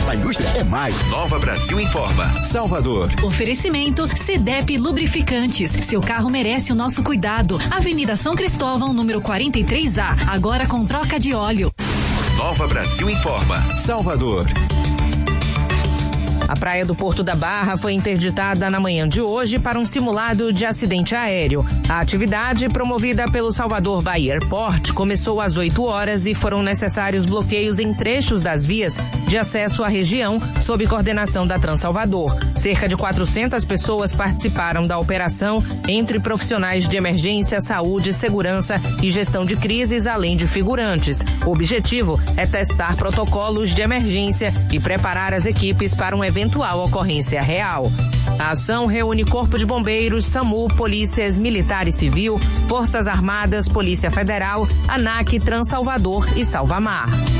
A indústria é mais. Nova Brasil Informa. Salvador. Oferecimento CDEP Lubrificantes. Seu carro merece o nosso cuidado. Avenida São Cristóvão, número 43A. Agora com troca de óleo. Nova Brasil Informa. Salvador. A praia do Porto da Barra foi interditada na manhã de hoje para um simulado de acidente aéreo. A atividade, promovida pelo Salvador Bahia Airport, começou às 8 horas e foram necessários bloqueios em trechos das vias de acesso à região, sob coordenação da Transalvador. Cerca de 400 pessoas participaram da operação, entre profissionais de emergência, saúde, segurança e gestão de crises, além de figurantes. O objetivo é testar protocolos de emergência e preparar as equipes para um eventual ocorrência real. A ação reúne Corpo de Bombeiros, SAMU, Polícias Militar e Civil, Forças Armadas, Polícia Federal, ANAC, Transalvador e Salvamar.